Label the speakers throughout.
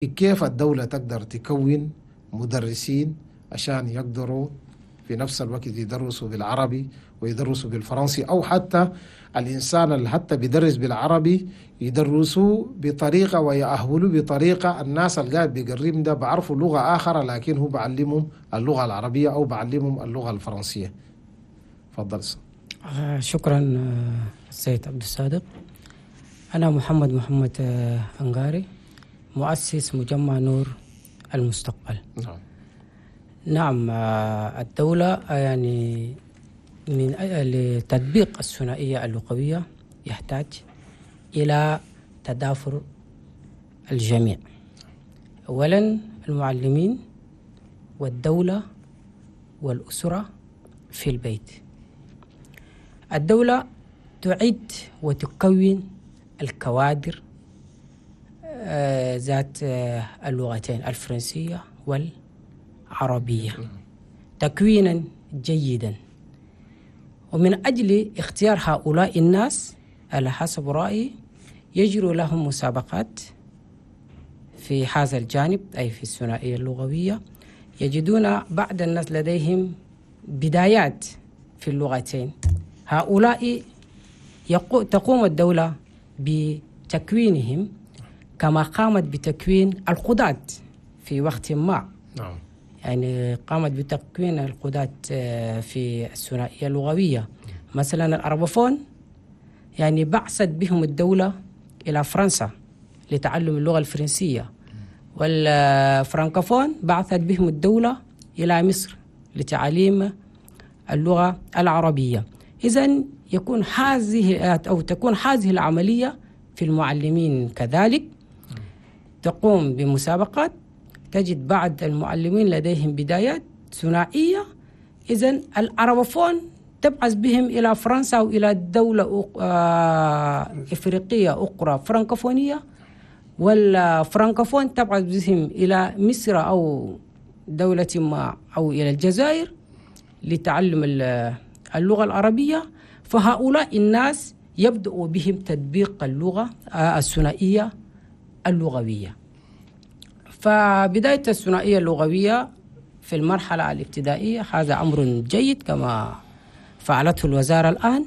Speaker 1: كيف الدولة تقدر تكون مدرسين عشان يقدروا في نفس الوقت يدرسوا بالعربي ويدرسوا بالفرنسي، أو حتى الإنسان اللي حتى بيدرس بالعربي يدرسوا بطريقة ويأهلوا بطريقة الناس اللي قاعد بيقريهم ده بعرفوا لغة آخر لكن هو بعلمهم اللغة العربية أو بعلمهم اللغة الفرنسية. تفضل.
Speaker 2: شكرا السيد عبد الصادق. أنا محمد أنغاري، مؤسس مجمع نور المستقبل. نعم، الدولة يعني من لتطبيق الثنائية اللغوية يحتاج إلى تضافر الجميع. أولا المعلمين والدولة والأسرة في البيت. الدولة تعد وتكون الكوادر ذات اللغتين الفرنسية والعربية تكوينا جيدا، ومن أجل اختيار هؤلاء الناس على حسب رأيي يجري لهم مسابقات في هذا الجانب، أي في الثنائية اللغوية. يجدون بعض الناس لديهم بدايات في اللغتين، هؤلاء تقوم الدولة بتكوينهم كما قامت بتكوين القضاة في وقت ما.
Speaker 1: نعم.
Speaker 2: يعني قامت بتكوين القضاة في الثنائية اللغوية. مثلا الأربوفون يعني بعثت بهم الدولة إلى فرنسا لتعلم اللغة الفرنسية، والفرنكوفون بعثت بهم الدولة إلى مصر لتعليم اللغة العربية. إذن تكون هذه العملية في المعلمين كذلك، تقوم بمسابقات، تجد بعض المعلمين لديهم بدايات ثنائية. إذن الأربوفون تبعث بهم إلى فرنسا أو إلى دولة إفريقية أخرى فرنكوفونية، والفرنكوفون تبعث بهم إلى مصر أو دولة ما أو إلى الجزائر لتعلم اللغة العربية. فهؤلاء الناس يبدأ بهم تطبيق اللغة الثنائية اللغوية. فبداية الثنائية اللغوية في المرحلة الابتدائية هذا أمر جيد كما فعلته الوزارة الآن.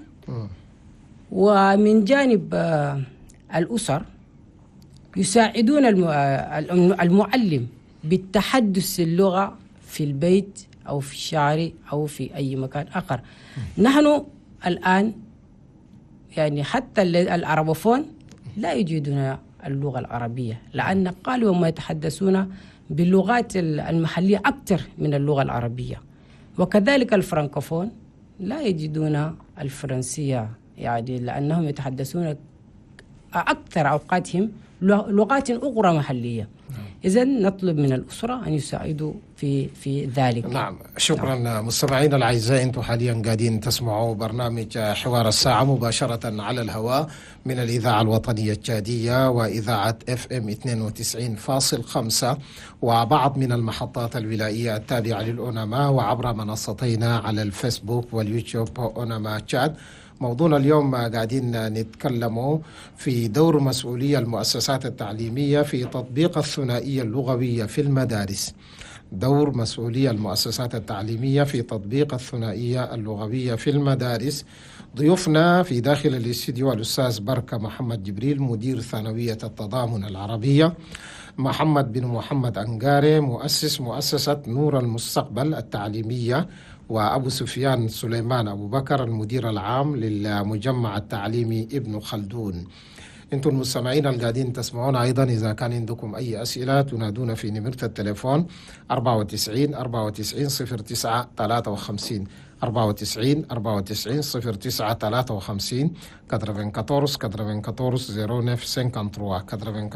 Speaker 2: ومن جانب الأسر يساعدون المعلم بالتحدث اللغة في البيت أو في الشارع أو في أي مكان آخر. نحن الآن يعني حتى الأربوفون لا يجيدون اللغة العربية، لأن قالوا هم يتحدثون باللغات المحلية أكثر من اللغة العربية. وكذلك الفرنكوفون لا يجدون الفرنسية، يعني لأنهم يتحدثون أكثر أوقاتهم لغات أخرى محلية. إذن نطلب من الأسرة أن يساعدوا في ذلك.
Speaker 1: نعم، شكرا. مستمعينا الأعزاء، أنتم حاليا قاعدين تسمعوا برنامج حوار الساعة مباشرة على الهواء من الإذاعة الوطنية التشادية وإذاعة FM 92.5 وبعض من المحطات الولائية التابعة للأونما، وعبر منصتينا على الفيسبوك واليوتيوب أونما تشاد. موضوعنا اليوم قاعدين نتكلموا في دور مسؤولية المؤسسات التعليمية في تطبيق الثنائية اللغوية في المدارس. دور مسؤولية المؤسسات التعليمية في تطبيق الثنائية اللغوية في المدارس. ضيوفنا في داخل الاستديو الأستاذ بركة محمد جبريل، مدير ثانوية التضامن العربية، محمد بن محمد أنغاري، مؤسس مؤسسة نور المستقبل التعليمية، وأبو سفيان سليمان أبو بكر، المدير العام للمجمع التعليمي ابن خلدون. انتم المستمعين القاعدين تسمعون أيضا، إذا كان عندكم أي أسئلة تنادون في نمرة التليفون 94 94 09 53 94 94 09 53 94 94 09 53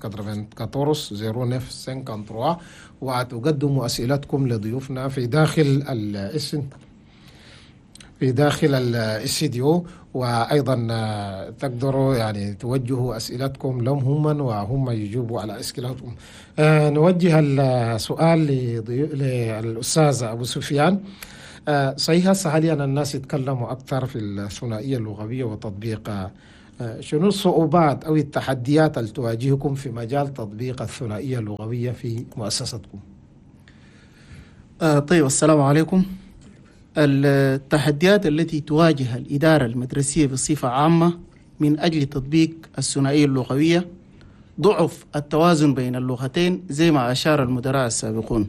Speaker 1: 94 09 وتقدموا أسئلتكم لضيوفنا في داخل الاستديو، وأيضا تقدروا يعني توجهوا أسئلتكم لهم هم وهم يجيبوا على أسئلتكم. نوجه السؤال للأستاذ أبو سفيان. صحيح هسه حاليا الناس يتكلموا أكثر في الثنائية اللغوية وتطبيق شنو الصعوبات أو التحديات اللي تواجهكم في مجال تطبيق الثنائية اللغوية في مؤسستكم؟
Speaker 3: طيب، السلام عليكم. التحديات التي تواجه الإدارة المدرسية بصفة عامة من أجل تطبيق الثنائية اللغوية ضعف التوازن بين اللغتين زي ما أشار المدراء السابقون.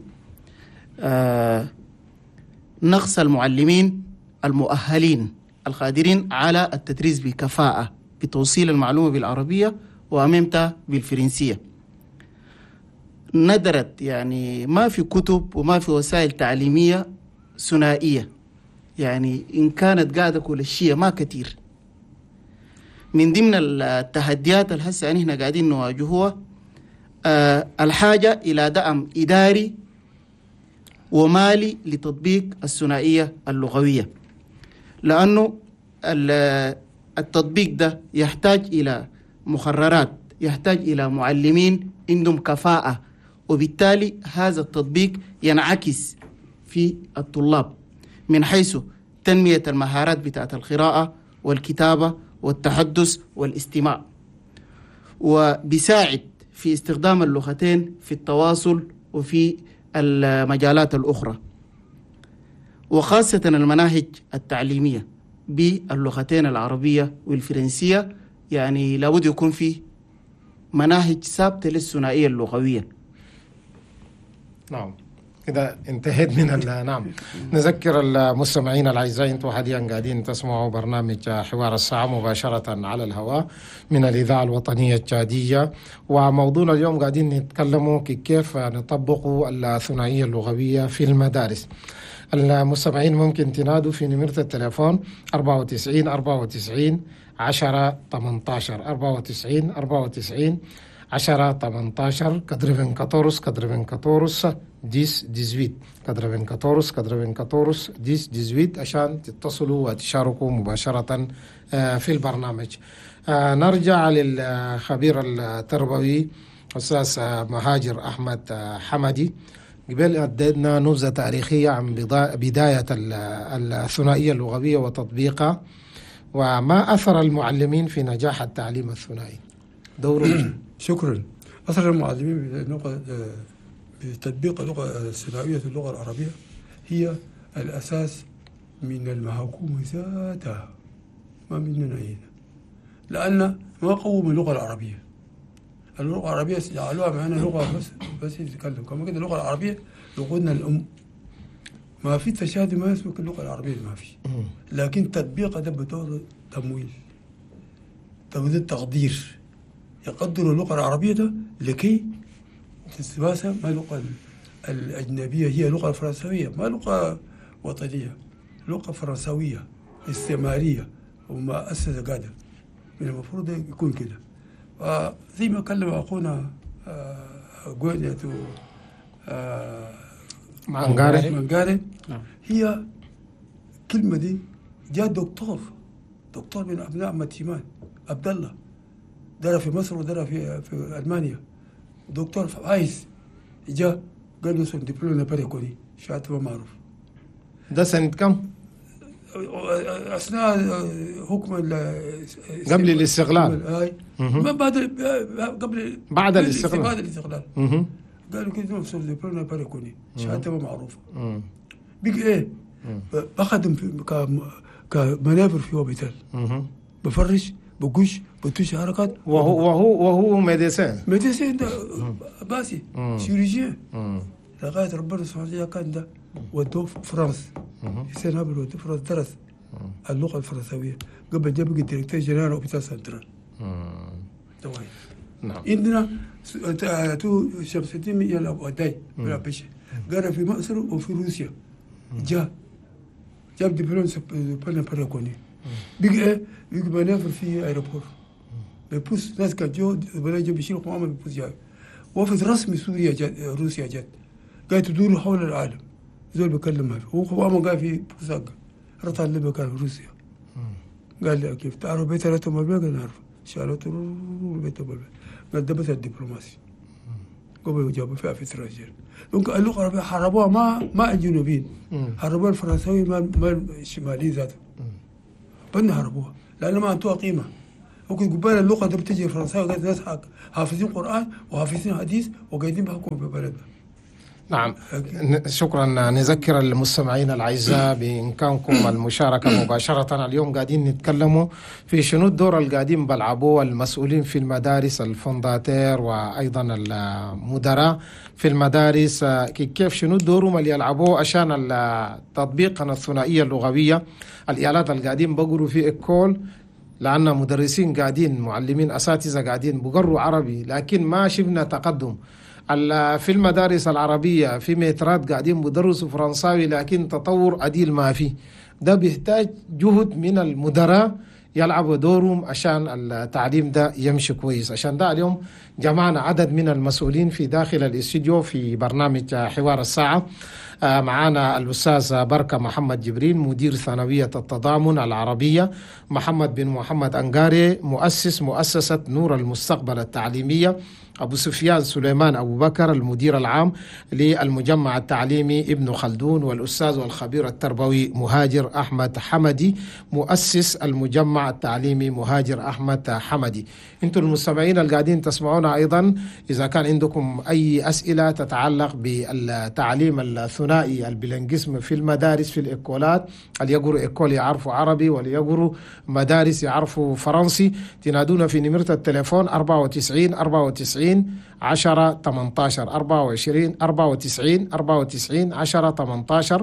Speaker 3: نقص المعلمين المؤهلين القادرين على التدريس بكفاءة بتوصيل المعلومة بالعربية وأمامتها بالفرنسية. ندرت يعني ما في كتب وما في وسائل تعليمية ثنائية، يعني إن كانت قاعدة كل الشيء ما كتير. من ضمن التحديات اللي هسه يعني احنا قاعدين نواجهوها الحاجة إلى دعم إداري ومالي لتطبيق الثنائية اللغوية، لأنه التطبيق ده يحتاج إلى مقررات، يحتاج إلى معلمين عندهم كفاءة، وبالتالي هذا التطبيق ينعكس في الطلاب من حيث تنمية المهارات بتاعت القراءة والكتابة والتحدث والاستماع، وبيساعد في استخدام اللغتين في التواصل وفي المجالات الأخرى، وخاصة المناهج التعليمية باللغتين العربية والفرنسية. يعني لابد يكون في مناهج ثابتة للثنائية اللغوية.
Speaker 1: نعم، كده انتهيت من نعم. نذكر المستمعين الأعزاء أنتم حاليا قاعدين تسمعوا برنامج حوار الساعة مباشرة على الهواء من الإذاعة الوطنية التشادية، وموضوعنا اليوم قاعدين نتكلموا كيف نطبق الثنائية اللغوية في المدارس. المستمعين ممكن تنادوا في نمرة التليفون 94 94 10 18 94 94 10 18 كادرفين 14 10 18 كادرفين 14 10 عشان تتصلوا وتشاركوا مباشرة في البرنامج. نرجع للخبير التربوي أستاذ مهاجر أحمد حمدي. قبل أدينا نبذة تاريخية عن بداية الثنائية اللغوية وتطبيقها، وما أثر المعلمين في نجاح التعليم الثنائي. دوره.
Speaker 4: شكرا. أثر المعلمين بتطبيق اللغة الثنائية في اللغة العربية هي الأساس من المحكومة ذاتها، ما مننا هنا، لأن ما قوموا اللغة العربية. اللغة العربية جعلوها معنا لغة بس يتكلم، كما كده اللغة العربية لغتنا الأم، ما في تشادي، ما يسمك اللغة العربية ما في، لكن تطبيقها ده بدور تمويل، بدور تقدير، يقدروا اللغة العربية ده لكي تتواسى مع اللغة الأجنبية. هي لغة فرنسوية، ما لغة وطنية، لغة فرنسوية استعمارية وما أسس قادة، من المفروض يكون كده. زي ما كلم أخونا جوينية مانغاري، هي كلمة دي جاء دكتور من أبناء متيمان عبد الله، درى في مصر ودرى في ألمانيا، دكتور عايز جاء قال له سن دبلوم نبري كوني شهادة ما معروف.
Speaker 1: ده سنة كم؟
Speaker 4: أثناء حكم
Speaker 1: قبل الاستقلال.
Speaker 4: ما بعد
Speaker 1: الاستقلال.
Speaker 4: قالوا كده سن دبلوم نبري كوني شهادة ما معروفة. بيجي إيه؟ بخدم كمنافر في هوبيتال، بفرش بقش بتوش حركات،
Speaker 1: وهو ميديسين
Speaker 4: ده باسي شيريجين لغاية ربنا سبحانه وتعالى كان ده ودوه فرنسا. حسين هابل ودوه فرنسا درس اللغة الفرنسوية قبل جاب ديريكتور جنرال أوبيتال سنترال.
Speaker 1: نعم.
Speaker 4: عندنا تو شمس الدين يلا وداي ولا بيش قال في مصر وفي روسيا جاب دبلوم بنا كوني. بيجي إيه؟ بيجي منافر في أيروبور، بيبوس ناس كجو بلاجي بيشيلوا قمامة بيبوس جاي. وفد رسمي سوريا جت، روسيا جت، قاعد تدور حول العالم، زول بيكلم ما في، هو قمامة قاعد في بوساقة، رطع اللي بكان في روسيا. قال لي كيف تعرف بيت ثلاثة مربع؟ قال نعرف، شالوا ترور بيت مربع، قال ده بس الدبلوماسي. قبل جابوا فيها في تراجر. دونك اللغة العربية حاربوها ما الجنوبيين، حاربوها الفرنساوي ما الشماليين ذاته. بدنا هربوها لأن ما أنتوها قيمة. ممكن قبال اللغة ده بتجي الفرنساوي قاعد ناس حافظين قرآن وحافظين حديث وقاعدين بحكوا ببلد.
Speaker 1: نعم، شكرا. نذكر المستمعين الأعزاء بإمكانكم المشاركة مباشرة. اليوم قاعدين نتكلموا في شنو الدور اللي قاعدين بلعبوه المسؤولين في المدارس، الفونداتير وأيضا المدراء في المدارس، كيف شنو دورهم اللي يلعبوه عشان تطبيق الثنائية اللغوية. الآلات اللي قاعدين بقروا في إكول، لأن مدرسين قاعدين، معلمين أساتذة قاعدين بقروا عربي، لكن ما شفنا تقدم. في المدارس العربية في مترات قاعدين بدرسوا فرنساوي، لكن تطور عديل ما فيه. ده بيحتاج جهد من المدراء يلعبوا دورهم عشان التعليم ده يمشي كويس. عشان ده اليوم جمعنا عدد من المسؤولين في داخل الاستوديو في برنامج حوار الساعة. معانا الأستاذ بركة محمد جبرين، مدير ثانوية التضامن العربية، محمد بن محمد أنقاري، مؤسس مؤسسة نور المستقبل التعليمية، أبو سفيان سليمان أبو بكر، المدير العام للمجمع التعليمي ابن خلدون، والأستاذ والخبير التربوي مهاجر أحمد حمدي، مؤسس المجمع التعليمي مهاجر أحمد حمدي. أنتم المستمعين اللي قاعدين تسمعونا أيضا، إذا كان عندكم أي أسئلة تتعلق بالتعليم الثنائي البلنجسم في المدارس في الإكولات، اللي يقروا إكول يعرفوا عربي واللي يقروا مدارس يعرفوا فرنسي، تنادونا في نمرة التليفون 94 94 10 18 24 94 94 10 18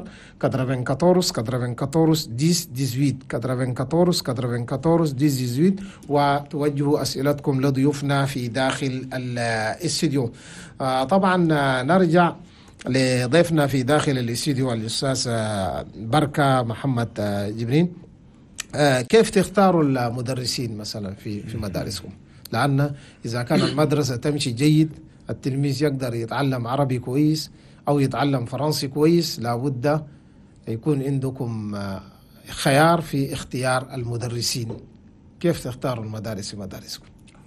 Speaker 1: 94 94 10 94 94 10 وتوجهوا أسئلتكم لضيوفنا في داخل الاستديو. طبعا نرجع لضيفنا في داخل الاستديو الأستاذ بركة محمد جبرين. كيف تختاروا المدرسين مثلا في مدارسكم؟ لأن إذا كان المدرسة تمشي جيد، التلميذ يقدر يتعلم عربي كويس أو يتعلم فرنسي كويس، لابد يكون عندكم خيار في اختيار المدرسين. كيف تختاروا المدارس في مدارسكم؟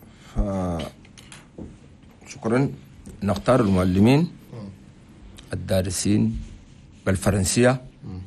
Speaker 5: شكرا. نختار المعلمين الدارسين بالفرنسية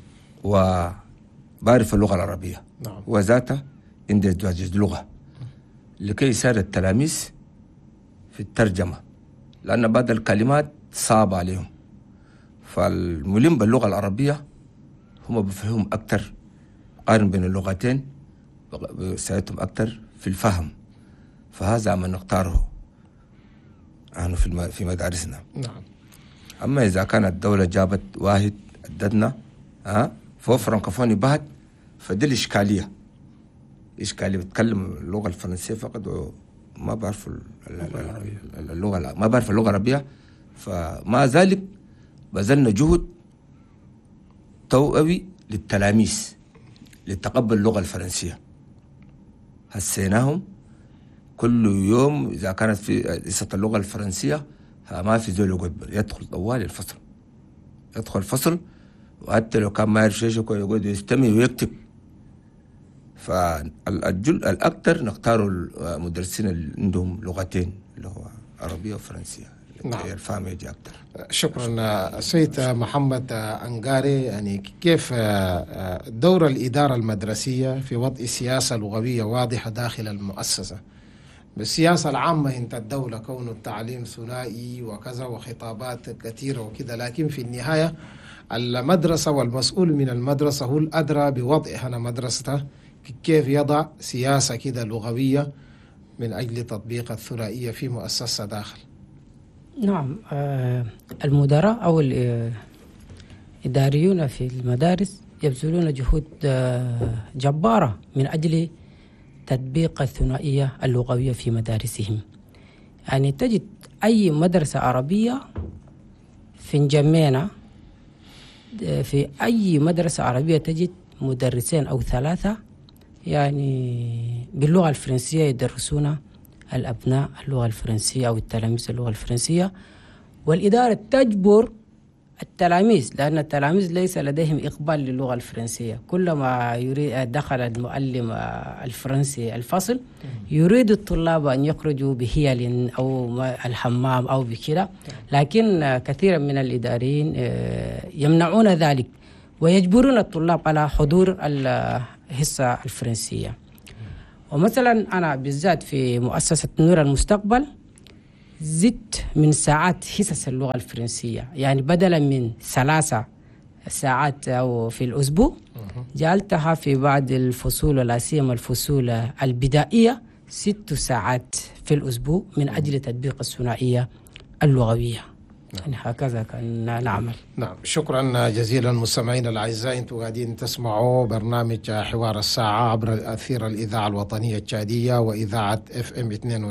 Speaker 5: وبعرف اللغة العربية،
Speaker 1: نعم.
Speaker 5: وذاته عند ازدواج اللغة لكي يساعد التلاميذ في الترجمة، لأن بعض الكلمات صعبة عليهم. فالملم باللغة العربية هم بفهمهم أكتر، قارن بين اللغتين بيساعدهم أكتر في الفهم. فهذا ما نختاره نحن في مدارسنا.
Speaker 1: نعم.
Speaker 5: أما إذا كانت الدولة جابت واحد أددنا فهو فرنكوفوني بهت، فدي الإشكالية بتكلم اللغة الفرنسية فقط وما بعرف اللغة، ما بعرف اللغة العربية. فمع ذلك بذلنا جهد توأوي للتلاميذ لتقبل اللغة الفرنسية. هسيناهم كل يوم إذا كانت في حصة اللغة الفرنسية ما في زول يقعد، يدخل طوال الفصل، يدخل الفصل، وحتى لو كان ما يعرف شيء يقعد يستمع ويكتب. فالأكثر نختاروا المدرسين اللي عندهم لغتين، اللي هو عربية وفرنسية.
Speaker 1: نعم.
Speaker 5: الفهم يجي أكثر.
Speaker 1: شكرا سيد محمد أنقاري. يعني كيف دور الإدارة المدرسية في وضع سياسة لغوية واضحة داخل المؤسسة؟ بالسياسة العامة انت الدولة كون التعليم ثنائي وكذا وخطابات كثيرة وكذا، لكن في النهاية المدرسة والمسؤول من المدرسة هو الأدرى بوضع هنا مدرسته، كيف يضع سياسة كده لغوية من أجل تطبيق الثنائية في مؤسسة داخل.
Speaker 2: نعم، المدراء أو الإداريون في المدارس يبذلون جهود جبارة من أجل تطبيق الثنائية اللغوية في مدارسهم. يعني تجد أي مدرسة عربية في نجمينا، في أي مدرسة عربية تجد مدرسين أو ثلاثة يعني باللغة الفرنسية يدرسون الأبناء اللغة الفرنسية أو التلاميذ اللغة الفرنسية، والإدارة تجبر التلاميذ، لأن التلاميذ ليس لديهم إقبال للغة الفرنسية. كلما يريد دخل المعلم الفرنسي الفصل يريد الطلاب أن يخرجوا بهيل أو الحمام أو بكذا، لكن كثيرا من الإداريين يمنعون ذلك ويجبرون الطلاب على حضور الحصة الفرنسية. ومثلا أنا بالذات في مؤسسة نور المستقبل زدت من ساعات حصص اللغة الفرنسية، يعني بدلا من 3 ساعات أو في الأسبوع جعلتها في بعض الفصول ولا سيما الفصول البدائية 6 ساعات في الأسبوع من أجل تطبيق الثنائية اللغوية. يعني هكذا كنا نعمل.
Speaker 1: نعم، شكرا جزيلا مستمعينا الاعزاء. انتم قاعدين تسمعوا برنامج حوار الساعه عبر اثير الاذاعه الوطنيه التشاديه واذاعه FM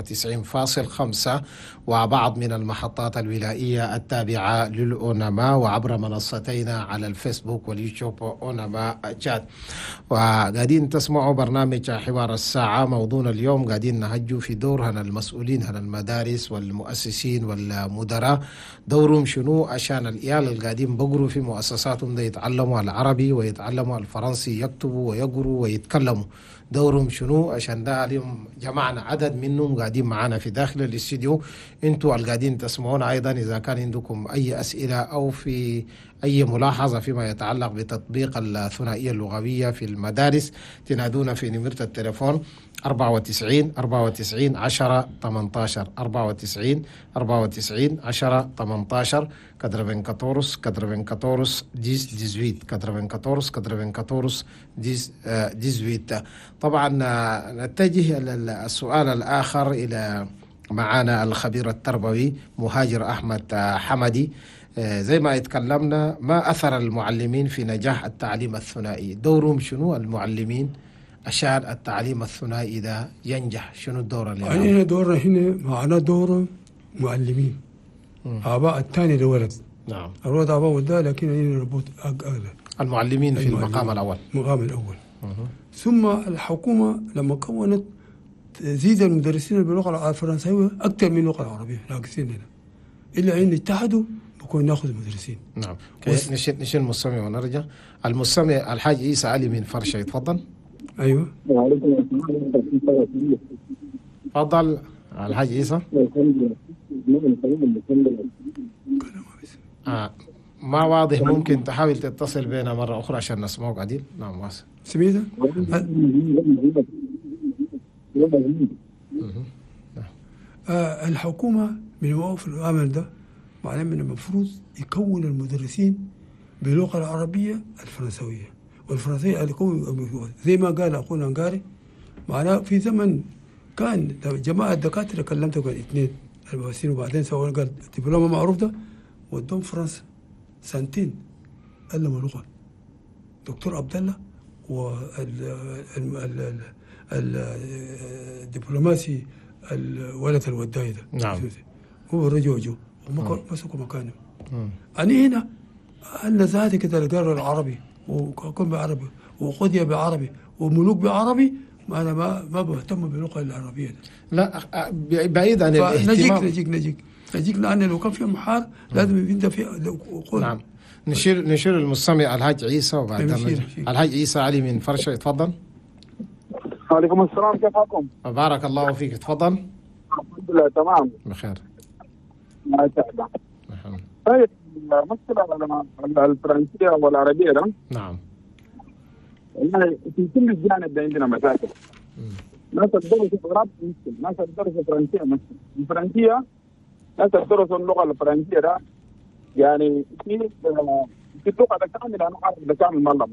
Speaker 1: 92.5 وبعض من المحطات الولائيه التابعه للأونما، وعبر منصتينا على الفيسبوك واليوتيوب أونما تشاد. وقاعدين تسمعوا برنامج حوار الساعه. موضوعنا اليوم قاعدين نهجوا في دورنا المسؤولين عن المدارس والمؤسسين والمدراء، دورهم شنو عشان العيال القاعدين بقروا في مؤسساتهم ده يتعلموا العربي ويتعلموا الفرنسي، يكتبوا ويقروا ويتكلموا. دورهم شنو عشان ده اليوم جمعنا عدد منهم قاعدين معنا في داخل الاستديو. انتوا القاعدين تسمعون ايضا اذا كان عندكم اي اسئله او في اي ملاحظه فيما يتعلق بتطبيق الثنائيه اللغويه في المدارس، تنادونا في نمره التليفون 94 94 10 18 94 94 10 18 94 94 18 94 18. طبعا نتجه إلى السؤال الآخر إلى معانا الخبير التربوي مهاجر أحمد حمدي. زي ما يتكلمنا، ما أثر المعلمين في نجاح التعليم الثنائي؟ دورهم شنو المعلمين عشان التعليم الثنائي ده ينجح؟ شنو الدور اللي
Speaker 4: هنا دورنا هنا معناه دور معلمين آباء الثاني للولد.
Speaker 1: نعم،
Speaker 4: الولد آباء ولده، لكن هنا ربط أغلى
Speaker 1: المعلمين في المقام الأول.
Speaker 4: المقام الأول. ثم الحكومة لما كونت تزيد المدرسين باللغة الفرنسية أكثر من اللغة العربية، ناقصين لنا إلا إن اتحدوا بكون ناخذ مدرسين.
Speaker 1: نعم، نشيل المستمع ونرجع. المستمع الحاج عيسى علي من فرشة، يتفضل.
Speaker 4: أيوه،
Speaker 1: تفضل الحاج عيسى. ما واضح، ممكن تحاول تتصل بنا مرة أخرى عشان نسمعك عديل. نعم، واصل.
Speaker 4: سميدة. الحكومة من وقف العمل ده معناه من المفروض يكون المدرسين باللغة العربية الفرنسوية والفرنسية زي ما قال أخونا انقاري. معناه في زمن كان جماعة الدكاترة كلمتهم 2 المؤسسين، وبعدين سووا قال دبلومة معروف ده ودوم فرنسا 2 سنين علموا لغة. دكتور عبد الله الدبلوماسي الولد الوداي ده،
Speaker 1: نعم،
Speaker 4: هو رجعوا جو ومسكوا مكانه. أنا هنا أنا ذاتي كده القرر العربي وكون بعربي وقضية بعربي وملوك بعربي، أنا ما بهتم باللغة العربية ده.
Speaker 1: لا، بعيد عن الاهتمام.
Speaker 4: نجيك لأن لو كان في محار لازم يبدأ في قول.
Speaker 1: نعم، نشير المستمع الحاج عيسى وبعد الحاج عيسى علي من فرشة، يتفضل.
Speaker 6: وعليكم السلام، كيف حالكم؟
Speaker 1: بارك الله فيك، تفضل.
Speaker 6: الحمد لله تمام
Speaker 1: بخير.
Speaker 6: ما شاء الله. طيب، المسألة الفرنسية والعربية ده،
Speaker 1: نعم،
Speaker 6: والله في كل الجانب ده عندنا مشاكل. ناس الدرس العرب مشكل، ناس الدرس الفرنسية مشكل. الفرنسية ناس الدرس اللغة الفرنسية ده يعني في اللغة ده كامل، أنا عارف ده كامل مرة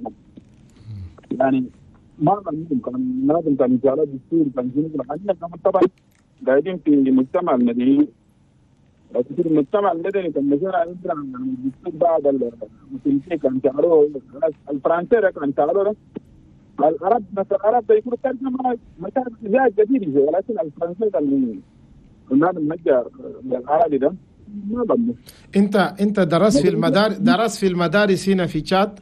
Speaker 6: يعني ما كان لازم كان إنشاءات دستور كان جنوب الحالية كمان طبعا قاعدين في المجتمع المدني. لكن في المجتمع المدني كان مثلا عندنا الدستور بعد المسلمين كان شعروه، الفرنسية كان شعروه، العرب مثلا العرب بيكونوا ترجمة مثلا زي جديد، ولكن الفرنسية كان الناس المجا العربي ده ما ضمن.
Speaker 1: انت درست في المدارس هنا في تشاد؟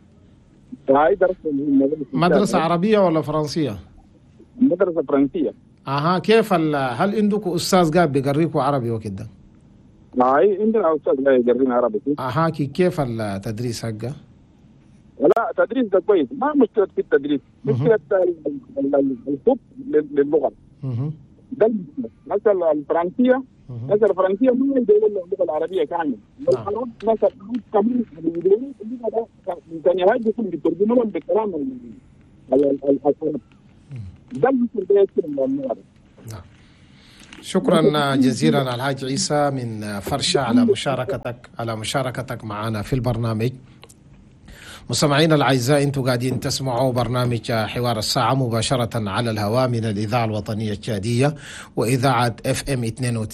Speaker 6: هاي درس
Speaker 1: مدرسة عربية ولا فرنسية؟
Speaker 6: مدرسة فرنسية.
Speaker 1: كيف هل عندكم أستاذ قاعد بيقريكم عربي وكده؟
Speaker 6: هاي عندنا أستاذ قاعد يقرينا عربي.
Speaker 1: كيف التدريس حقه؟
Speaker 6: لا، تدريس ده كويس، ما مشكلة في التدريس، مشكلة الحب للغة. ده المشكلة. مثلا الفرنسية ما يدوروا اللغة العربية كامل. العرب مثلا كمان يدوروا اللغة ده كان يهاجم يترجموا لهم بالكلام العرب. ده المثل ده يكثر من الموارد.
Speaker 1: شكرا جزيلا الحاج عيسى من فرشة على مشاركتك معنا في البرنامج. مستمعينا الأعزاء، أنتم قاعدين تسمعوا برنامج حوار الساعة مباشرة على الهواء من الإذاعة الوطنية التشادية وإذاعة FM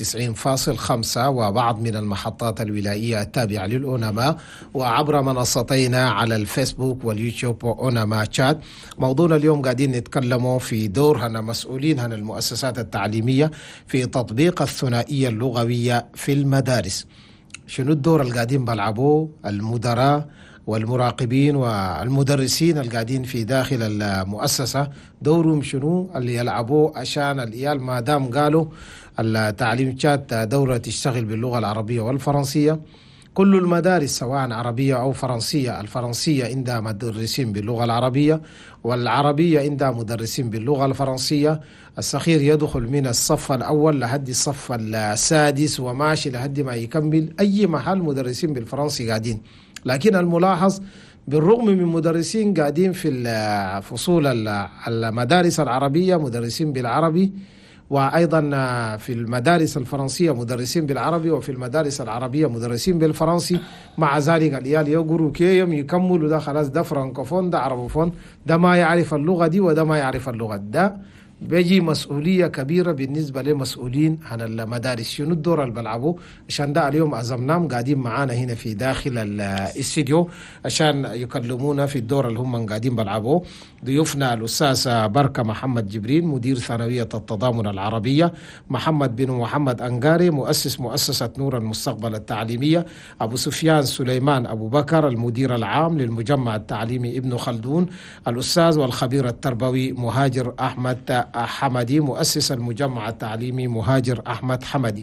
Speaker 1: 92.5 وبعض من المحطات الولائية التابعة للأونما، وعبر منصتينا على الفيسبوك واليوتيوب وأونما تشات. موضوعنا اليوم قاعدين نتكلموا في دورنا مسؤولين عن المؤسسات التعليمية في تطبيق الثنائية اللغوية في المدارس. شنو الدور اللي قاعدين بلعبوه المدراء والمراقبين والمدرسين القاعدين في داخل المؤسسة؟ دورهم شنو اللي يلعبوه عشان العيال ما دام قالوا التعليم شات دورة تشتغل باللغة العربية والفرنسية؟ كل المدارس سواء عربية أو فرنسية، الفرنسية عندها مدرسين باللغة العربية والعربية عندها مدرسين باللغة الفرنسية. الصغير يدخل من الصف الأول لحد الصف السادس وماشي لحد ما يكمل أي محل مدرسين بالفرنسي قاعدين. لكن الملاحظ بالرغم من مدرسين قاعدين في فصول المدارس العربية مدرسين بالعربي، وأيضا في المدارس الفرنسية مدرسين بالعربي، وفي المدارس العربية مدرسين بالفرنسي، مع ذلك العيال يقروا كيم يكملوا ده خلاص ده فرنكوفون ده عربوفون، ده ما يعرف اللغة دي وده ما يعرف اللغة ده. بيجي مسؤولية كبيرة بالنسبة لمسؤولين عن المدارس. شنو الدور اللي بلعبوه؟ عشان ده اليوم أزمناهم قاعدين معانا هنا في داخل الاستديو عشان يكلمونا في الدور اللي هم قاعدين بلعبوه. ضيوفنا الأستاذ بركة محمد جبرين مدير ثانوية التضامن العربية، محمد بن محمد أنقاري مؤسس مؤسسة نور المستقبل التعليمية، أبو سفيان سليمان أبو بكر المدير العام للمجمع التعليمي ابن خلدون، الأستاذ والخبير التربوي مهاجر أحمد حمدي مؤسس المجمع التعليمي مهاجر أحمد حمدي.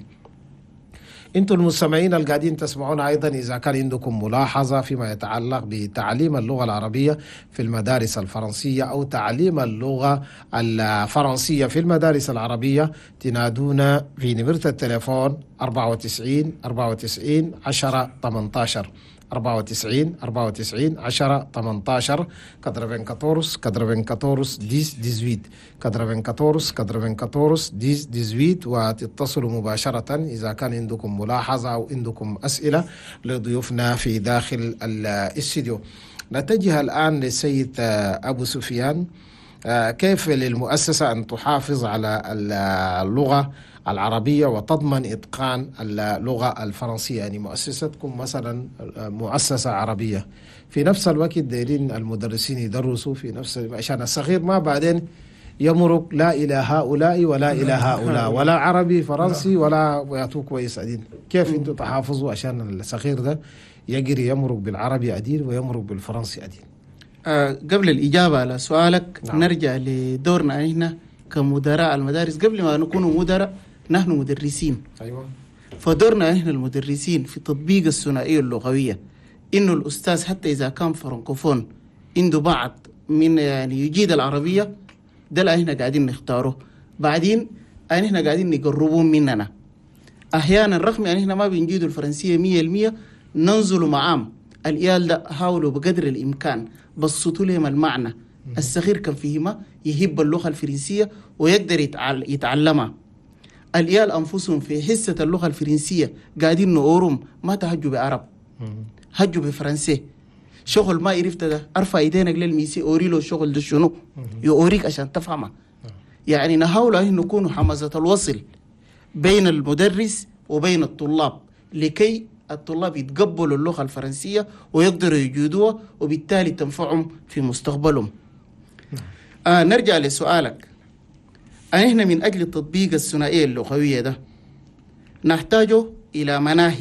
Speaker 1: انتم المستمعين اللي قاعدين تسمعونا ايضا اذا كان عندكم ملاحظه فيما يتعلق بتعليم اللغه العربيه في المدارس الفرنسيه او تعليم اللغه الفرنسيه في المدارس العربيه، تنادونا في نمره التليفون 94 94 10 18 94 94 10 18 94 94 10 18 وتتصلوا مباشرة إذا كان عندكم ملاحظة أو عندكم أسئلة لضيوفنا في داخل الاستديو. نتجه الآن للسيد أبو سفيان. كيف للمؤسسة أن تحافظ على اللغة العربية وتضمن إتقان اللغة الفرنسية؟ يعني مؤسستكم مثلا مؤسسة عربية، في نفس الوقت دايرين المدرسين يدرسوا في نفس عشان الصغير ما بعدين يمرق لا إلى هؤلاء ولا إلى هؤلاء ولا عربي فرنسي ولا يعطوه كويس عديل. كيف أنتم تحافظوا عشان الصغير ده يجري يمرق بالعربي عديل ويمرق بالفرنسي عديل؟
Speaker 3: قبل الإجابة على سؤالك نرجع لدورنا هنا كمدراء المدارس. قبل ما نكون مدراء نحن مدرسين.
Speaker 1: أيوة.
Speaker 3: فدورنا إحنا المدرسين في تطبيق الثنائية اللغوية، إنه الأستاذ حتى إذا كان فرنكوفون عنده بعض من يعني يجيد العربية، ده اللي إحنا قاعدين نختاره. بعدين إحنا قاعدين نقربون مننا. أحيانا رغم أن إحنا ما بنجيدوا الفرنسية 100%، ننزلوا معام الإيال ده حاولوا بقدر الإمكان بسطوا لهم المعنى. الصغير كان فيهما يهب اللغة الفرنسية ويقدر يتعلمها. الإيال أنفسهم في حصة اللغة الفرنسية قاعدين نقورهم ما تهجوا بعرب، هجوا بفرنسي. شغل ما عرفت ده ارفع ايدينك للميسي اوري له الشغل ده شنو يوريك عشان تفهمه. يعني نحاول ان نكون حمزة الوصل بين المدرس وبين الطلاب لكي الطلاب يتقبلوا اللغة الفرنسية ويقدروا يجودوها وبالتالي تنفعهم في مستقبلهم. نرجع لسؤالك. احنا من اجل تطبيق الثنائية اللغوية ده نحتاج الى مناهج.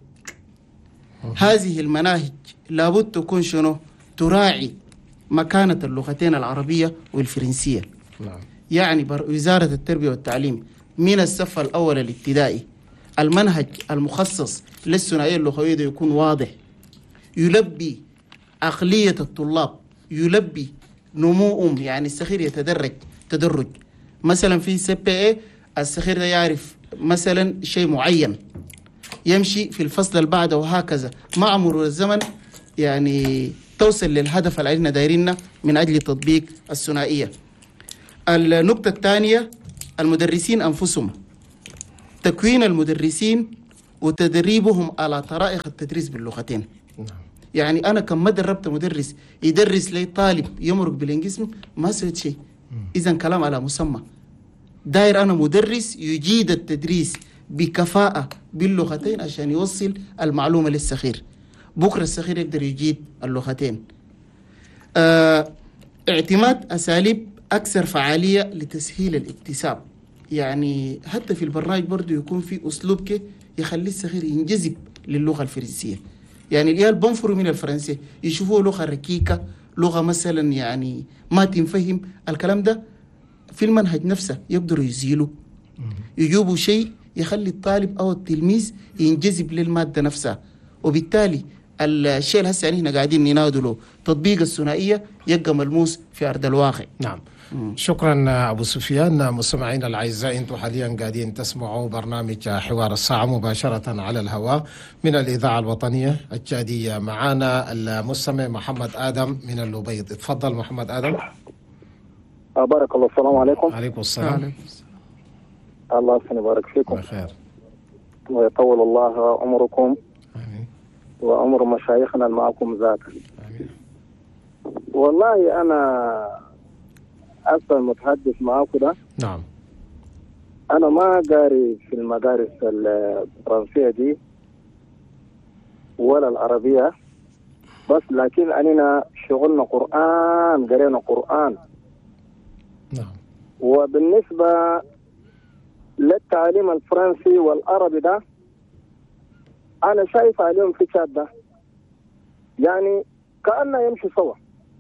Speaker 3: هذه المناهج لابد تكون شنو؟ تراعي مكانة اللغتين العربية والفرنسية. يعني وزارة التربية والتعليم من الصف الأول الابتدائي المنهج المخصص للثنائية اللغوية ده يكون واضح، يلبي عقلية الطلاب، يلبي نموهم. يعني الصغير يتدرج تدرج. مثلا في CPE الصغير ده يعرف مثلا شيء معين يمشي في الفصل اللي بعده وهكذا مع مرور الزمن، يعني توصل للهدف اللي احنا دايرينه من اجل تطبيق الثنائيه. النقطة الثانية المدرسين أنفسهم، تكوين المدرسين وتدريبهم على طرائق التدريس باللغتين. يعني أنا كم ما دربت مدرس يدرس لي طالب يمرق بالإنجليزي ما سويت شيء. إذا كلام على مسمى. داير أنا مدرس يجيد التدريس بكفاءة باللغتين عشان يوصل المعلومة للسخير. بكرة السخير يقدر يجيد اللغتين. اعتماد أساليب أكثر فعالية لتسهيل الاكتساب. يعني حتى في البرنامج برضو يكون في أسلوب كي يخلي السخير ينجذب للغة الفرنسية. يعني العيال بنفروا من الفرنسية يشوفوا لغة ركيكة، لغة مثلا يعني ما تنفهم الكلام ده في المنهج نفسه يقدروا يزيلوا، يجيبوا شيء يخلي الطالب أو التلميذ ينجذب للمادة نفسها. وبالتالي الشيء اللي هسه يعني هنا قاعدين ننادله تطبيق الثنائية يبقى ملموس في أرض الواقع.
Speaker 1: نعم. شكرا أبو سفيان. مستمعينا الأعزاء، أنتم حاليا قاعدين تسمعوا برنامج حوار الساعة مباشرة على الهواء من الإذاعة الوطنية التشادية. معنا المستمع محمد آدم من اللبيض. تفضل محمد آدم.
Speaker 7: بارك الله. السلام عليكم.
Speaker 1: عليكم السلام.
Speaker 7: الله يبارك فيكم
Speaker 1: بخير
Speaker 7: ويطول الله عمركم.
Speaker 1: آمين.
Speaker 7: وعمر مشايخنا معكم ذاك.
Speaker 1: آمين.
Speaker 7: والله أنا أصلا متحدث معاكم ده.
Speaker 1: نعم.
Speaker 7: أنا ما قاري في المدارس الفرنسية دي ولا العربية، بس لكن أننا شغلنا قرآن، قرينا قرآن.
Speaker 1: نعم.
Speaker 7: وبالنسبة للتعليم الفرنسي والعربي ده أنا شايف عليهم في شات ده يعني كأنه يمشي سوا.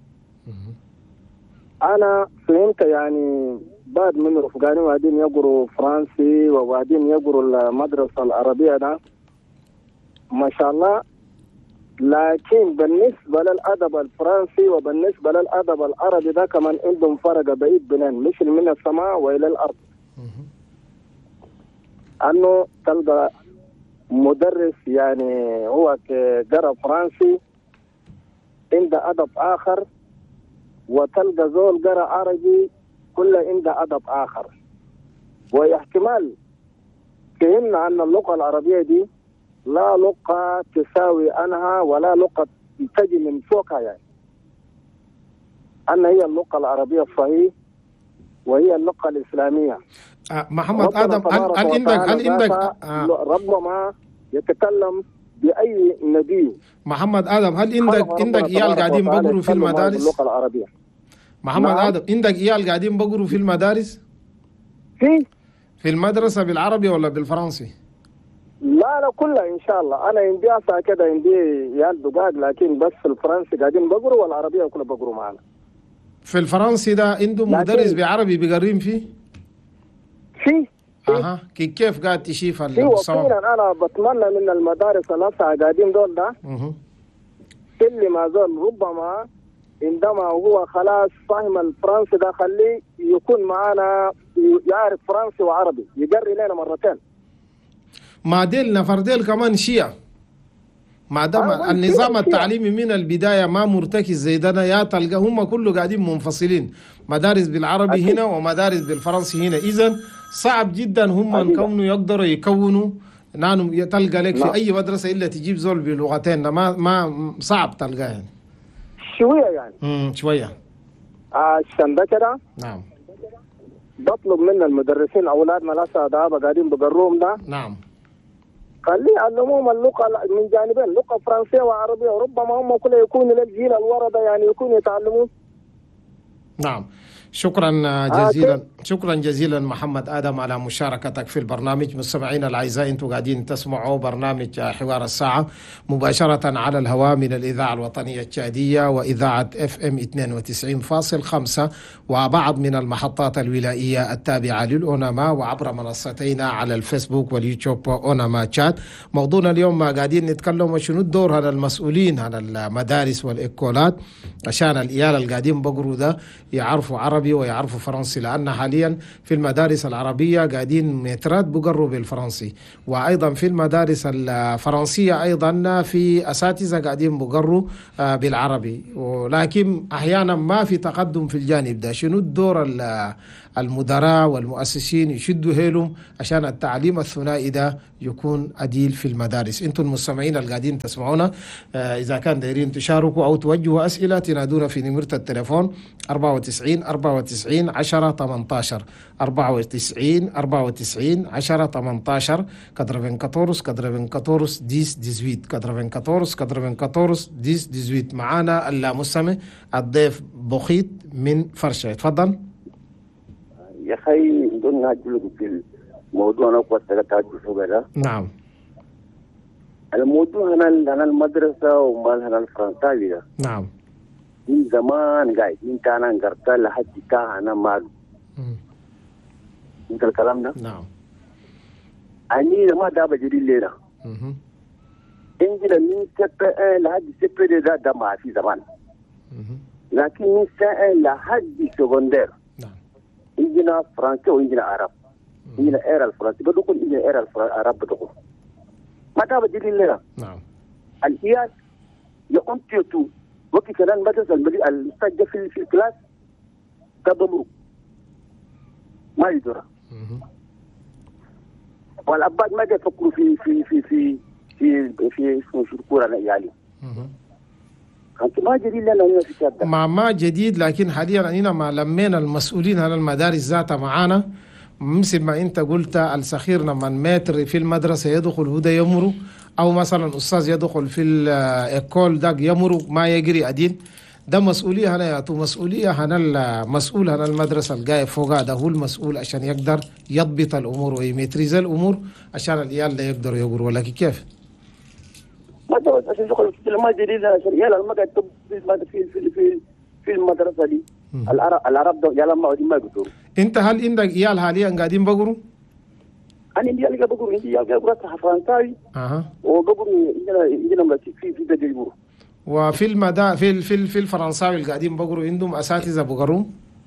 Speaker 7: أنا فهمت يعني بعد من رفقاني وبعدين يقروا فرنسي وبعدين يقروا المدرسة العربية ده ما شاء الله. لكن بالنسبة للأدب الفرنسي وبالنسبة للأدب العربي ده كمان عندهم فرق بعيد بينهم، مش من السماء وإلى الأرض. أنه تلقى مدرس يعني هو قرأ فرنسي عنده أدب آخر، وتلقى زول قرأ عربي كله عنده أدب آخر. واحتمال فهمنا أن اللغة العربية دي لا لغة تساوي عنها ولا لغة تجي من فوقها، يعني أن هي اللغة العربية الصحيح وهي اللغة الإسلامية.
Speaker 1: محمد آدم، هل عندك
Speaker 7: ربما يتكلم بأي نبي.
Speaker 1: محمد آدم، هل عندك عيال قاعدين بقروا في المدارس؟
Speaker 7: اللغة العربية.
Speaker 1: محمد آدم، عندك عيال قاعدين بقروا في المدارس؟ في المدرسة بالعربي ولا بالفرنسي؟
Speaker 7: لا كلها إن شاء الله. أنا عندي أسا كده، عندي عيال دقاق، لكن بس في الفرنسي قاعدين بقروا والعربية كلها بقروا معنا.
Speaker 1: في الفرنسي ده عندهم مدرس بعربي بيقرين فيه؟
Speaker 7: أها.
Speaker 1: كيف قاعد تشوف
Speaker 7: المستوى؟ أنا بتمنى من المدارس نفسها قاعدين دول ده كل ما زول ربما عندما هو خلاص فاهم الفرنسي ده خليه يكون معنا يعرف فرنسي وعربي، يقري لنا مرتين.
Speaker 1: ما ديل نفر ديل كمان شيعة، ما دام النظام التعليمي من البداية ما مرتكز زي ده، يا تلقى هم كله قاعدين منفصلين، مدارس بالعربي هنا ومدارس بالفرنسي هنا. إذن صعب جدا هم كونوا يقدروا يكونوا نانو تلقى لك في أي مدرسة إلا تجيب زول بلغتين، ما صعب تلقاه يعني.
Speaker 7: شوية يعني.
Speaker 1: شوية.
Speaker 7: عشان ده كده.
Speaker 1: نعم.
Speaker 7: بطلب من المدرسين أولادنا لسه ده قاعدين بقروهم ده.
Speaker 1: نعم.
Speaker 7: خليه يعلموهم اللغة من جانبين، لغة فرنسية وعربية، وربما هم كله يكونوا للجيل الورا يعني يكونوا يتعلمون.
Speaker 1: نعم. شكرا جزيلا. شكرا جزيلا محمد آدم على مشاركتك في البرنامج. مستمعينا الأعزاء، أنتم قاعدين تسمعوا برنامج حوار الساعة مباشرة على الهواء من الإذاعة الوطنية التشادية وإذاعة FM 92.5 وبعض من المحطات الولائية التابعة للأوناما، وعبر منصتينا على الفيسبوك واليوتيوب أوناما تشات. موضوعنا اليوم قاعدين نتكلم شنو الدور هذا المسؤولين عن المدارس والإكولات عشان العيال اللي قاعدين بقروا ده يعرفوا عربي ويعرفوا فرنسي، لأن حاليا حاليا في المدارس العربية قاعدين مترات بقروا بالفرنسي، وأيضا في المدارس الفرنسية أيضا في أساتذة قاعدين بقروا بالعربي، ولكن أحيانا ما في تقدم في الجانب ده. شنو الدور المدراء والمؤسسين يشدوا هيلهم عشان التعليم الثنائي ده يكون عديل في المدارس؟ انتم المستمعين اللي قاعدين تسمعونا اذا كان دايرين تشاركوا او توجهوا اسئله تنادونا في نمره التليفون 94 94 10 18 94 94 10 18 94 94 10 18 94 10 معانا المستمع الضيف بخيت من فرشة. تفضل
Speaker 8: يا خي دون ناجلك في الموضوع أنا قلت لك هذا.
Speaker 1: نعم
Speaker 8: الموضوع هنا المدرسة وما هنا الفرنساوي.
Speaker 1: نعم
Speaker 8: من زمان قاعد من كان انقرت لحد كان مال انت الكلام ده.
Speaker 1: نعم
Speaker 8: اني ما دابا جدي لنا انجل من سبع لحد سبع ده ما في زمان، لكن من سبع لحد سكندر انجنا فرنسي وانجنا عرب، انجنا اير الفرنسي بدخل انجنا اير العرب بدخل ما دابا جدي لنا.
Speaker 1: نعم
Speaker 8: الإياس يقنطيتو وقت كان مدرسة المستجد في الكلاس كبمرو ما يدرى، والأباد ما يفكروا في شكورا لعيالي. أنت ما جديد لنا هنا في كذا
Speaker 1: ما جديد، لكن حاليا أننا ما لمينا المسؤولين على المدارس ذاتها معانا. مثل ما أنت قلت السخير لما متر في المدرسة يدخل هدى يمرو، أو مثلا أستاذ يدخل في الإيكول داك يمرو ما يجري أدين، ده مسؤولية هنا يعطوا مسؤولية هنا المسؤول هنا المدرسة القاية فوقها ده هو المسؤول عشان يقدر يضبط الأمور ويمتريز الأمور عشان العيال ده يقدروا يقروا. ولكن كيف؟
Speaker 8: ما تبغى عشان يدخل ما جديد عشان عيال المقعد في المدرسة دي العرب ده يلا ما يقدروا.
Speaker 1: أنت هل عندك عيال حاليا قاعدين بقروا؟
Speaker 8: أنا عندي عيال بقروا، عندي عيال بقروا فرنساوي وبقروا عندنا في بدي يقروا.
Speaker 1: وفي في الفرنساوي اللي قاعدين بقروا عندهم اساتذه بقروا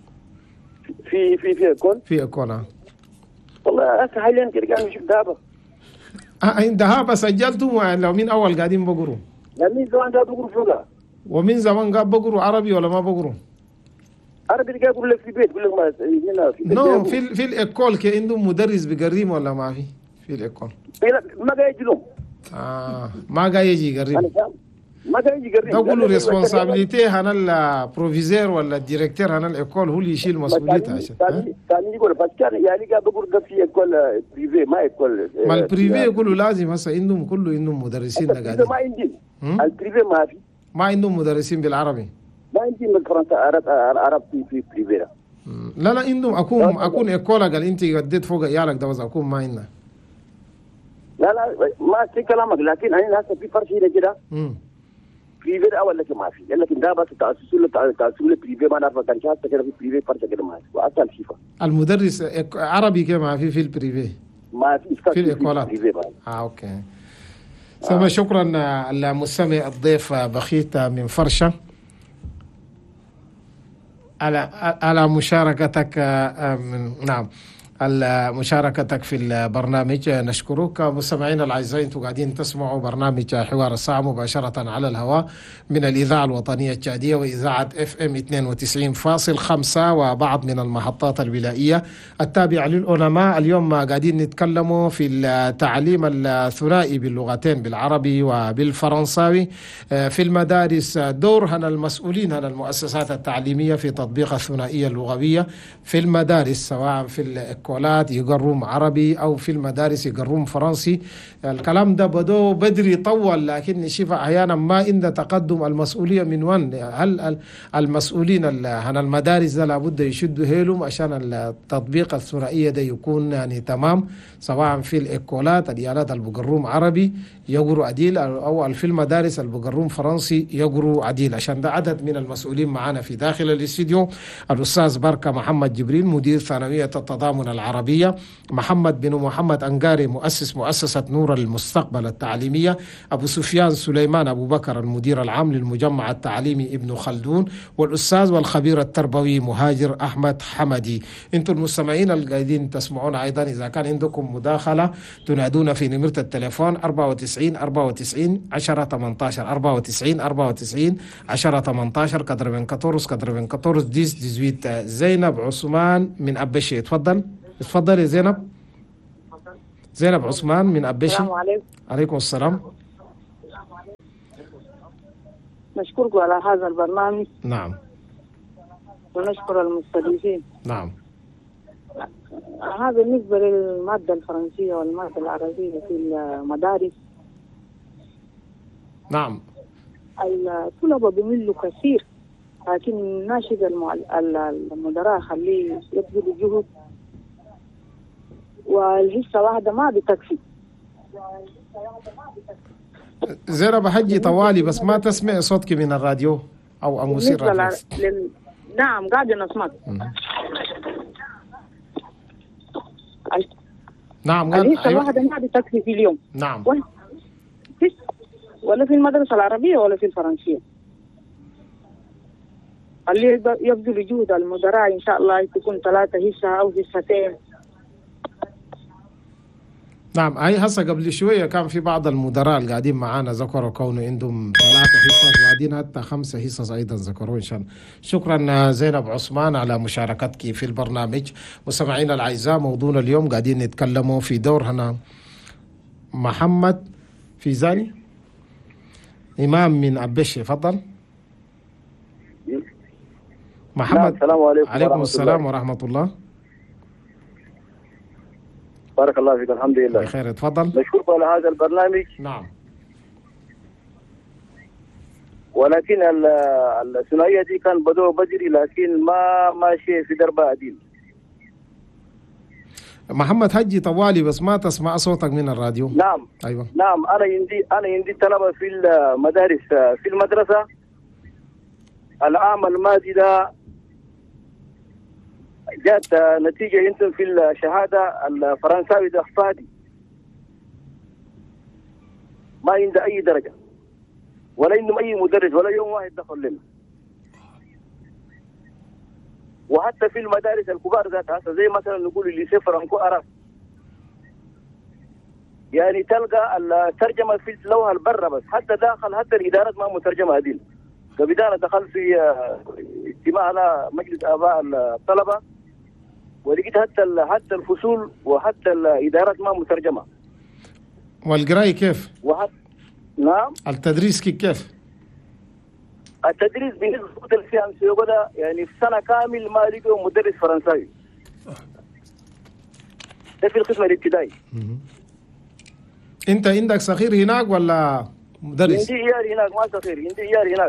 Speaker 8: في اكون
Speaker 1: في اكون
Speaker 8: والله هسه حاليا كده قاعد نشوف دابا
Speaker 1: دهابه سجلتم ولا من اول قاعدين بقروا؟
Speaker 8: لا من زمان قاعد بقروا فوقها.
Speaker 1: ومن زمان قاعد بقروا عربي ولا ما بقروا؟
Speaker 8: عربي قاعد يقول لك في البيت يقول لك ما هنا في
Speaker 1: نو في الاكول كي عندهم مدرس بقريم ولا ما في الاكول؟
Speaker 8: ما قاعد يجي لهم
Speaker 1: ما قاعد يجي يقريم.
Speaker 8: ما قاعد يقرب.
Speaker 1: تقولوا ريسبونسابيلتي هنا البروفيسور ولا الديريكتور هنا الايكول هو اللي يشيل مسؤوليته عشان
Speaker 8: كان يقول بس كان يعني قاعد بقول ده في ايكول بريفي ما ايكول
Speaker 1: ما البريفي يقولوا لازم هسه عندهم كله عندهم مدرسين قاعدين.
Speaker 8: ما عندي البريفي ما
Speaker 1: عندهم مدرسين بالعربي.
Speaker 8: ما عندي من فرنسا عرب في بريفي.
Speaker 1: لا عندهم اكون ايكول قال انت قديت فوق عيالك ده اكون ما عندنا.
Speaker 8: لا ما في كلامك، لكن انا هسه في فرق هنا كده بريفي اول لك ما في، لكن ده بس تاسيس بريفي ما نعرف كان شاطر كده في بريفي فرق كده ما في واصل شيفا.
Speaker 1: المدرس عربي كده ما في البريفي
Speaker 8: ما في
Speaker 1: الايكولات. اوكي سما شكرا المستمع الضيف بخيت من فرشة على مشاركتك. نعم على مشاركتك في البرنامج نشكرك. مستمعينا الاعزاء انتم قاعدين تسمعوا برنامج حوار الساعه مباشره على الهواء من الاذاعه الوطنيه التشاديه واذاعه FM 92.5 وبعض من المحطات الولائيه التابعه للعلماء. اليوم قاعدين نتكلموا في التعليم الثنائي باللغتين بالعربي وبالفرنساوي في المدارس، دور هنا المسؤولين هنا المؤسسات التعليميه في تطبيق الثنائيه اللغويه في المدارس، سواء في الكولات يقرون عربي أو في المدارس يقرون فرنسي. الكلام ده بدو بدري طول، لكن نشوف أحيانا ما عند تقدم. المسؤولية من وين؟ هل المسؤولين عن المدارس ده لابد يشدوا هيلهم عشان التطبيق الثنائية ده يكون يعني تمام، سواء في الإكولات الإيالات اللي بقروم عربي يقروا عديل، أو في المدارس اللي بقرون فرنسي يقروا عديل. عشان ده عدد من المسؤولين معنا في داخل الاستديو: الأستاذ بركة محمد جبريل مدير ثانوية التضامن العربية، محمد بن محمد أنقاري مؤسسة نور المستقبل التعليمية، أبو سفيان سليمان أبو بكر المدير العام للمجمع التعليمي ابن خلدون، والأستاذ والخبير التربوي مهاجر أحمد حمدي. انتم المستمعين القاعدين تسمعون أيضا إذا كان عندكم مداخلة تنادون في نمرة التليفون 94 94 10 18 94 94 10 18 قدر من 14 10 18. زينب عثمان من أبشي، تفضل يا زينب. زينب عثمان من أبشي.
Speaker 9: السلام عليكم.
Speaker 1: عليكم السلام.
Speaker 9: نشكركم على هذا البرنامج.
Speaker 1: نعم.
Speaker 9: ونشكر المستضيفين.
Speaker 1: نعم.
Speaker 9: هذا بالنسبة للمادة الفرنسية والمادة العربية في المدارس.
Speaker 1: نعم.
Speaker 9: الطلبة بيملوا كثير، لكن ناشد المدراء خليه يبذل جهد، والحصة واحدة ما بتكفي.
Speaker 1: زينب حجي طوالي بس ما تسمع صوتك من الراديو أو أموسير راديو.
Speaker 9: نعم قاعدة نسمع.
Speaker 1: نعم.
Speaker 9: الحصة واحدة ما بتكفي في اليوم.
Speaker 1: نعم.
Speaker 9: ولا في المدرسة العربية ولا في الفرنسية. اللي يبذل جهد المدراء إن شاء الله تكون 3 حصة أو حصتين.
Speaker 1: نعم. هي هسه قبل شوية كان في بعض المدراء اللي قاعدين معانا ذكروا كونه عندهم 3 حصص وبعدين حتى 5 حصص أيضا ذكروا إن شاء الله. شكرا زينب عثمان على مشاركتك في البرنامج. مستمعينا الأعزاء، موضوعنا اليوم قاعدين نتكلموا في دور هنا محمد فيزاني إمام من أبشي. فضل محمد.
Speaker 7: السلام عليكم.
Speaker 1: عليكم السلام ورحمة الله.
Speaker 7: بارك الله فيك. الحمد لله
Speaker 1: بخير. تفضل.
Speaker 7: نشكركم على هذا البرنامج.
Speaker 1: نعم.
Speaker 7: ولكن الثنائية دي كان بدو بدري، لكن ما ماشي في درب عديل.
Speaker 1: محمد حجي طوالي بس ما تسمع صوتك من الراديو.
Speaker 7: نعم.
Speaker 1: أيوة.
Speaker 7: نعم. أنا عندي طلبة في المدارس في المدرسة. العام الماضي ده جات نتيجة يمكن في الشهادة الفرنساوي ده فادي، ما عنده أي درجة ولا عندهم أي مدرس ولا يوم واحد دخل لنا. وحتى في المدارس الكبار ذاتها زي مثلا نقول اللي فرانكو أراف، يعني تلقى الترجمة في اللوحة البرة بس، حتى داخل حتى الإدارات ما مترجمة هذه. قبل أنا دخلت في اجتماع على مجلس آباء الطلبة ولقيت حتى الفصول وحتى الإدارات ما مترجمة.
Speaker 1: والقراية كيف؟
Speaker 7: نعم.
Speaker 1: التدريس كيف؟
Speaker 7: التدريس بالنسبة للفئة سيوغدا يعني في سنة كامل ما لقوا مدرس فرنساوي. ده في القسم الابتدائي.
Speaker 1: أنت عندك صغير هناك ولا مدرس؟
Speaker 7: عندي عيال هناك، ما صغير، عندي عيال هناك.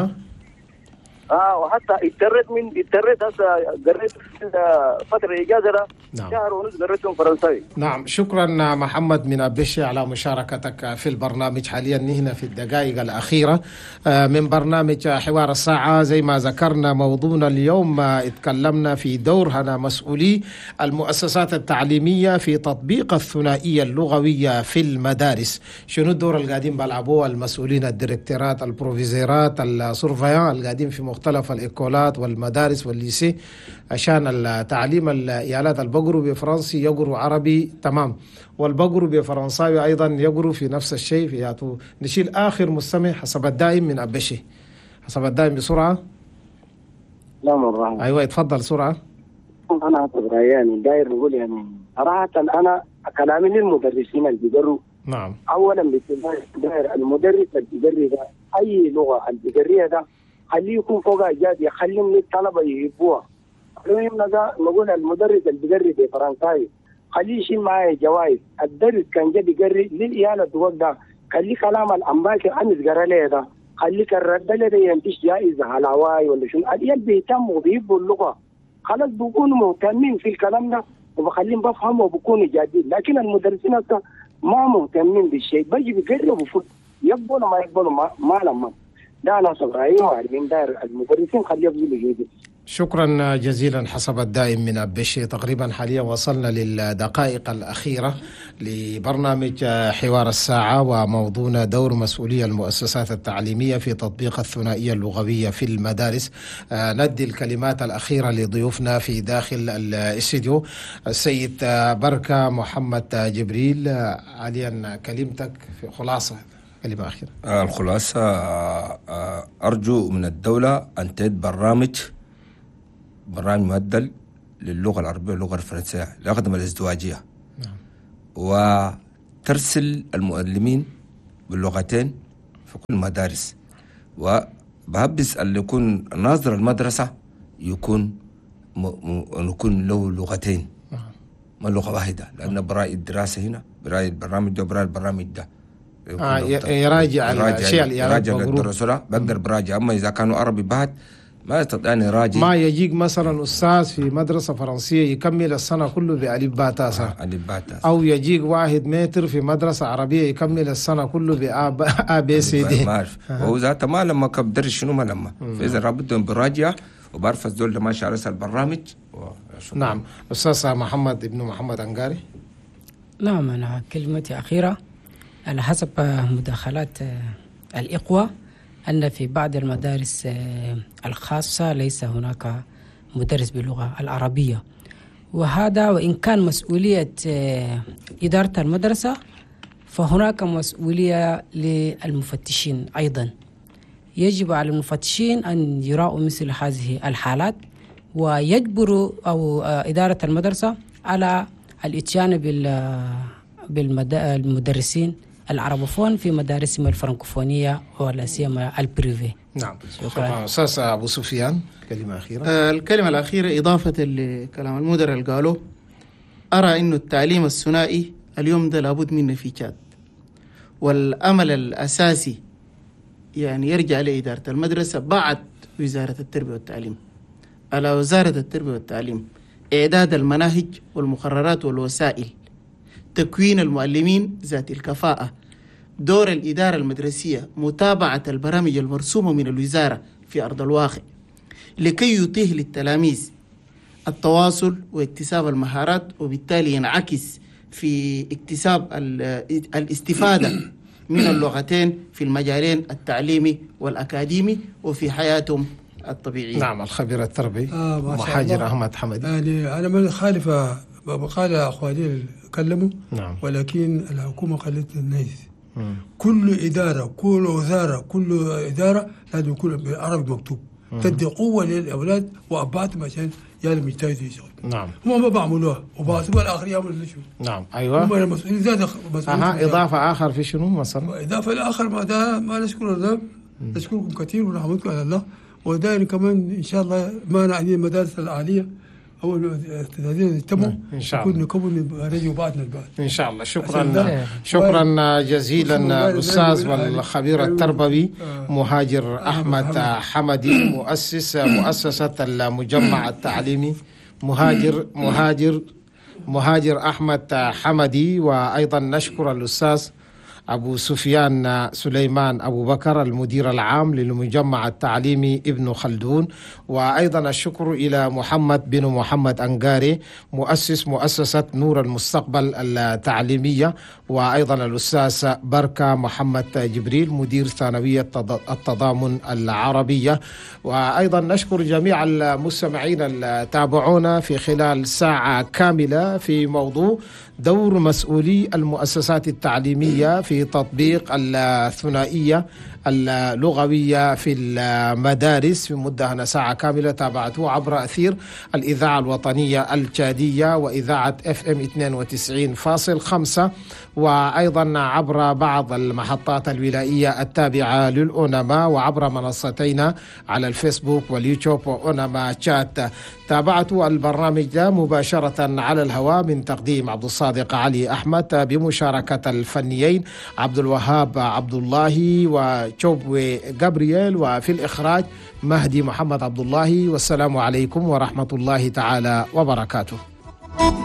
Speaker 7: وحتى اضطريت هسه قريت فترة الإجازة ده.
Speaker 1: نعم.
Speaker 7: شهر ونص قريتهم فرنساوي.
Speaker 1: نعم. شكرا محمد من أبشي على مشاركتك في البرنامج. حاليا نحن في الدقائق الأخيرة من برنامج حوار الساعة. زي ما ذكرنا موضوعنا اليوم اتكلمنا في دور هنا مسؤولي المؤسسات التعليمية في تطبيق الثنائية اللغوية في المدارس. شنو الدور اللي قاعدين بيلعبوه المسؤولين، الديركتورات، البروفيزيرات، السورفيان اللي قاعدين في مختلف الإيكولات والمدارس والليسي عشان التعليم. الإيالات البقروا بفرنسي يقروا عربي تمام، والبقروا بفرنساوي أيضا يقروا في نفس الشيء. في نشيل آخر مستمع حسب الدائم من أبشي. حسب الدائم بسرعة.
Speaker 10: لا مرة.
Speaker 1: أيوة اتفضل سرعة.
Speaker 10: أنا أعتبر يعني داير نقول يعني صراحة أنا كلامي للمدرسين اللي بيقروا.
Speaker 1: نعم.
Speaker 10: أولا داير المدرس اللي بيقري ده أي لغة اللي بيقريها ده خليه يكون فوق إيجابي، خليهم الطلبة يحبوها. المهم نقول المدرس اللي بيقري بفرنساوي خليه يشيل معايا جوائز. الدرس كان جاي بيقري للعيال الدوق ده، خليه كلام الأمباكر أنس قرا لي ده، خليك الرد لي ينتج جائزة على هواي ولا شنو. العيال بيهتموا وبيحبوا اللغة، خلاص بيكونوا مهتمين في الكلام ده وبخليهم بفهموا وبيكونوا جادين. لكن المدرسين ما مهتمين بالشيء، بيجي بيقربوا فوق، يقبلوا ما يقبلوا ما لما ده انا صغيرين وعارفين داير المدرسين خليه يبذلوا جهد.
Speaker 1: شكرا جزيلا حسب الدائم من أبشي. تقريبا حاليا وصلنا للدقائق الأخيرة لبرنامج حوار الساعة، وموضوعنا دور مسؤولية المؤسسات التعليمية في تطبيق الثنائية اللغوية في المدارس. ندي الكلمات الأخيرة لضيوفنا في داخل الاستديو. السيد بركة محمد جبريل، حاليا كلمتك في خلاصة، كلمة أخيرة.
Speaker 5: الخلاصة أرجو من الدولة أن تعد برنامج مؤدل للغة العربية واللغة الفرنسية ليخدم الازدواجية. وترسل المعلمين باللغتين في كل المدارس، وبهبس اللي يكون ناظر المدرسة يكون له لغتين ما لغة واحدة، لأن برأي الدراسة هنا، برأي البرنامج ده وبرأي البرنامج ده يراجع الشيء اللي يراجع الدراسة بقدر براجع. أما إذا كانوا عربي بعد ما يستطيع أن يراجع. ما
Speaker 1: يجيك مثلا أستاذ في مدرسة فرنسية يكمل السنة كله بألف باء تاسع، أو يجيك واحد متر في مدرسة عربية يكمل السنة كله بأ بي سي دي.
Speaker 5: ما أعرف هو ذاته ما لما كبدرش شنو ما لما فإذا رابطهم براجع وبعرف الزول ما شارس البرنامج.
Speaker 1: نعم أستاذ محمد ابن محمد أنقاري.
Speaker 2: نعم، أنا كلمتي أخيرة على حسب مداخلات الإخوة أن في بعض المدارس الخاصة ليس هناك مدرس باللغة العربية، وهذا وإن كان مسؤولية إدارة المدرسة فهناك مسؤولية للمفتشين أيضا. يجب على المفتشين أن يراعوا مثل هذه الحالات ويجبروا أو إدارة المدرسة على الإتيان بالمدرسين العربوفون في مدارسهم الفرنكوفونية ولا سيما البريفي.
Speaker 1: نعم شكرا. أستاذ أبو سفيان كلمة أخيرة.
Speaker 3: الكلمة الأخيرة إضافة لكلام المدير اللي قالوا، أرى إنه التعليم الثنائي اليوم ده لابد منه في تشاد، والأمل الأساسي يعني يرجع لإدارة المدرسة بعد وزارة التربية والتعليم. على وزارة التربية والتعليم إعداد المناهج والمقررات والوسائل، تكوين المعلمين ذات الكفاءة، دور الإدارة المدرسية متابعة البرامج المرسومة من الوزارة في أرض الواقع لكي يتيح للتلاميذ التواصل واكتساب المهارات، وبالتالي ينعكس في اكتساب الاستفادة من اللغتين في المجالين التعليمي والأكاديمي وفي حياتهم الطبيعية.
Speaker 1: نعم الخبير التربوي محاجر أحمد حمدي.
Speaker 4: يعني أنا ما خالف بقال أخواني كلموا، نعم، ولكن الحكومة قالت الناس كل إدارة كل وزارة كل إدارة لازم يكون بالعربي مكتوب، تدي قوة للأولاد وأبعتهم عشان يعلم يجتهدوا يشتغلوا.
Speaker 1: نعم
Speaker 4: هم ما بعملوها وبعثوا الآخر يعملوا شو.
Speaker 1: نعم أيوة هم
Speaker 4: المسؤولين زاد
Speaker 1: إضافة آخر في شنو مثلا؟
Speaker 4: إضافة الآخر ما نشكر الله، نشكركم كثير ونحمدكم على الله، ودائما كمان إن شاء الله ما نعني المدارس العالية أو الذين يتبعوا
Speaker 1: إن شاء الله
Speaker 4: نكون رجوا بعضنا البعض
Speaker 1: إن شاء الله. شكرا جزيلا الأستاذ والخبير التربوي مهاجر أحمد حمدي، مؤسسة المجمع التعليمي مهاجر أحمد حمدي. وأيضا نشكر الأستاذ أبو سفيان سليمان أبو بكر المدير العام للمجمع التعليمي ابن خلدون. وأيضا الشكر إلى محمد بن محمد أنقاري مؤسسة نور المستقبل التعليمية. وأيضا الأستاذ بركة محمد جبريل مدير ثانوية التضامن العربية. وأيضا نشكر جميع المستمعين اللي تابعونا في خلال ساعة كاملة في موضوع دور مسؤولي المؤسسات التعليمية في تطبيق الثنائية اللغوية في المدارس في مدة ساعة كاملة تابعتوه عبر أثير الإذاعة الوطنية التشادية وإذاعة FM 92.5 وأيضا عبر بعض المحطات الولائية التابعة للأونما وعبر منصتين على الفيسبوك واليوتيوب وأونما تشات. تابعتوا البرنامج ده مباشرة على الهواء من تقديم عبد الصادق علي أحمد بمشاركة الفنيين عبد الوهاب عبد الله وشوبوي جابرييل، وفي الإخراج مهدي محمد عبد الله. والسلام عليكم ورحمة الله تعالى وبركاته.